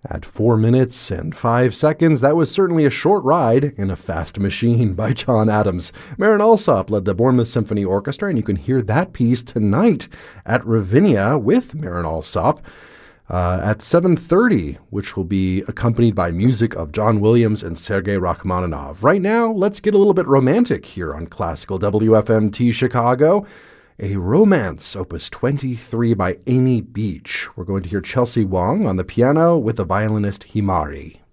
At 4 minutes and 5 seconds, that was certainly a short ride in a fast machine by John Adams. Marin Alsop led the Bournemouth Symphony Orchestra, and you can hear that piece tonight at Ravinia with Marin Alsop at 7:30, which will be accompanied by music of John Williams and Sergei Rachmaninoff. Right now, let's get a little bit romantic here on Classical WFMT Chicago. A Romance, Opus 23 by Amy Beach. We're going to hear Chelsea Wong on the piano with the violinist Himari.